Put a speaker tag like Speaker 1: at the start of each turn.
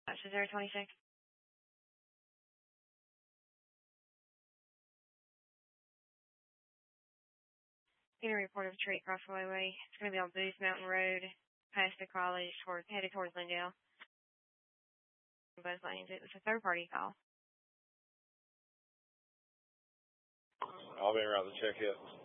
Speaker 1: Is there 26? Getting a report of a tree across the highway. It's going to be on Booth Mountain Road, past the college, headed towards Lindale. Both lanes. It was a third-party call.
Speaker 2: I'll be around to check it.